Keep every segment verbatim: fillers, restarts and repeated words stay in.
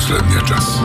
последния час.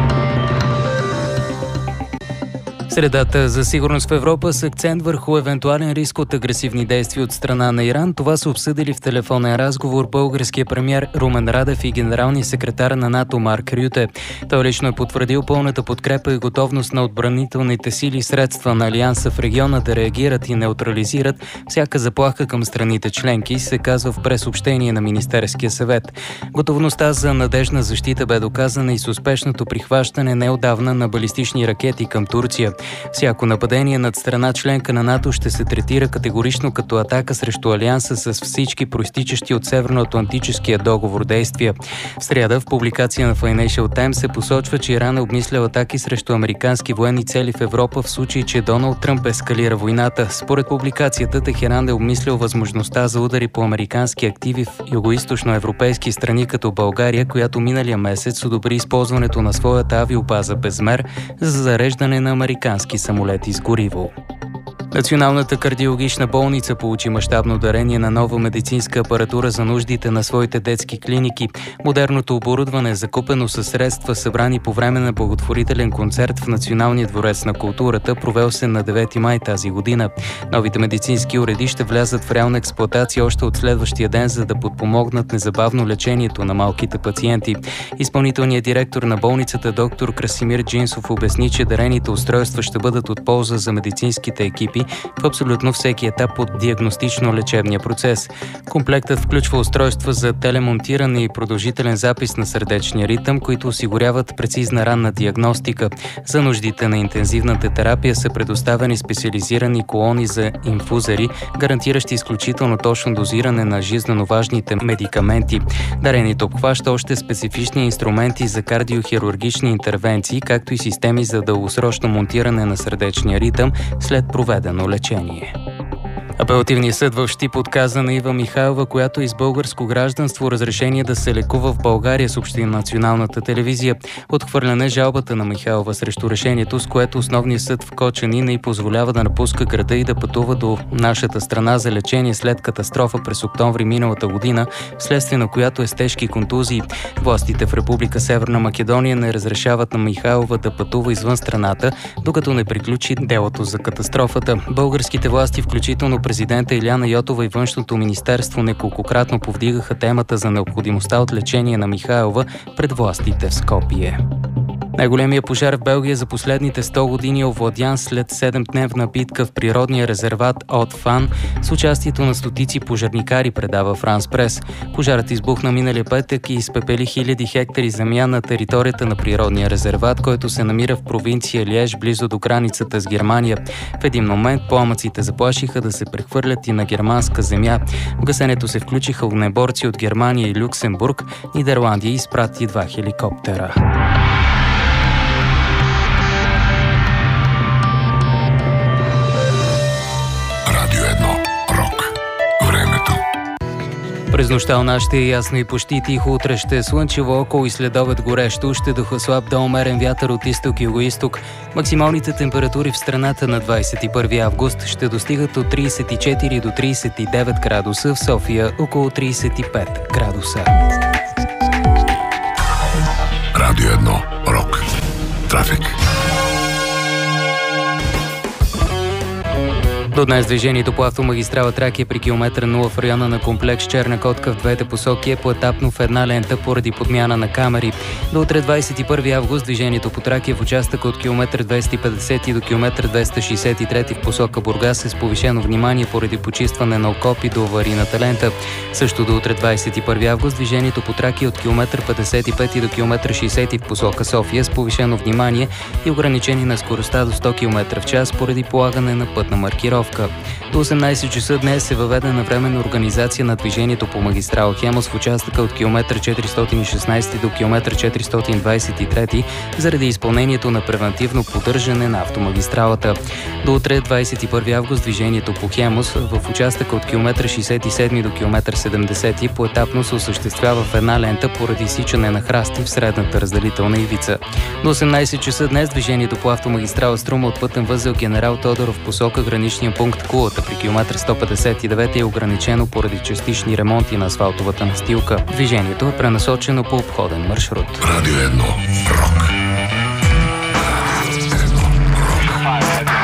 Средата за сигурност в Европа с акцент върху евентуален риск от агресивни действия от страна на Иран. Това са обсъдили в телефонен разговор българския премиер Румен Радев и генералния секретар на НАТО Марк Рюте. Той лично е потвърдил пълната подкрепа и готовност на отбранителните сили и средства на Алианса в региона да реагират и неутрализират всяка заплаха към страните членки, се казва в пресъобщение на Министерския съвет. Готовността за надежна защита бе доказана и с успешното прихващане неотдавна на балистични ракети към Турция. Всяко нападение над страна членка на НАТО ще се третира категорично като атака срещу Алианса с всички проистичащи от Северноатлантическия договор действия. В сряда в публикация на Financial Times се посочва, че Иран е обмислял атаки срещу американски военни цели в Европа в случай, че Доналд Тръмп ескалира войната. Според публикацията, Техеран е обмислял възможността за удари по американски активи в югоизточноевропейски страни като България, която миналия месец одобри използването на своята авиобаза Безмер за зареждане на американски самолети с гориво. Националната кардиологична болница получи мащабно дарение на нова медицинска апаратура за нуждите на своите детски клиники. Модерното оборудване е закупено със средства, събрани по време на благотворителен концерт в Националния дворец на културата, провел се на девети май тази година. Новите медицински уреди ще влязат в реална експлоатация още от следващия ден, за да подпомогнат незабавно лечението на малките пациенти. Изпълнителният директор на болницата доктор Красимир Джинсов обясни, че дарените устройства ще бъдат от полза за медицинските екипи в абсолютно всеки етап от диагностично-лечебния процес. Комплектът включва устройства за телемонтиране и продължителен запис на сърдечния ритъм, които осигуряват прецизна ранна диагностика. За нуждите на интензивната терапия са предоставени специализирани колони за инфузери, гарантиращи изключително точно дозиране на жизнено важните медикаменти. Дарението обхваща още специфични инструменти за кардиохирургични интервенции, както и системи за дългосрочно монтиране на сърдечния ритъм след проведено лечение. Апелативният съд в Щип отказа на Ива Михайлова, която е с българско гражданство, разрешение да се лекува в България, съобщи на Националната телевизия. Отхвърляне е жалбата на Михайлова срещу решението, с което основният съд в Кочани не й позволява да напуска града и да пътува до нашата страна за лечение след катастрофа през октомври миналата година, вследствие на която е с тежки контузии. Властите в Република Северна Македония не разрешават на Михайлова да пътува извън страната, докато не приключи делото за катастрофата. Българските власти, включително президента Илияна Йотова и Външното министерство, неколкократно повдигаха темата за необходимостта от лечение на Михайлова пред властите в Скопие. Най-големия пожар в Белгия за последните сто години е овладян след седемдневна битка в природния резерват от Фан с участието на стотици пожарникари, предава Франс Прес. Пожарът избухна миналия петък и изпепели хиляди хектари земя на територията на природния резерват, който се намира в провинция Лиеж, близо до границата с Германия. В един момент пламъците заплашиха да се прехвърлят и на германска земя. В гасенето се включиха огнеборци от Германия и Люксембург. Нидерландия изпрати два хеликоптера. През нощта у нас ще е ясно и почти тихо, утре ще е слънчево, около и следобед горещо, ще духа слаб до умерен вятър от изток и югоизток. Максималните температури в страната на двадесет и първи август ще достигат от тридесет и четири до тридесет и девет градуса, в София около тридесет и пет градуса. Радио едно Рок. Трафик. До днес движението по автомагистрала Тракия при километър нула в района на комплекс Черна котка в двете посоки е поетапно в една лента поради подмяна на камери. До утре двадесет и първи август движението по Тракия в участъка от километър двеста и петдесет до километър двеста шестдесет и три в посока Бургас е с повишено внимание поради почистване на окопи до аварийната лента. Също до утре двадесет и първи август движението по Тракия от километър петдесет и пет до километър шестдесет в посока София с повишено внимание и ограничение на скоростта до сто километра в час поради полагане на пътна маркировка. До осемнадесет часа днес е въведена временна организация на движението по магистрала Хемус в участъка от километър четиристотин и шестнадесет до километър четиристотин двадесет и три заради изпълнението на превантивно поддържане на автомагистралата. До утре двадесет и първи август движението по Хемус в участъка от километър шестдесет и седем до километър седемдесет поетапно се осъществява в една лента поради изсичане на храсти в средната разделителна ивица. До осемнадесет часа днес движението по автомагистрала Струма от пътен възел Генерал Тодоров в посока граничния пункт Кулата при километър сто петдесет и девет е ограничено поради частични ремонти на асфалтовата настилка. Движението е пренасочено по обходен маршрут. Радио едно.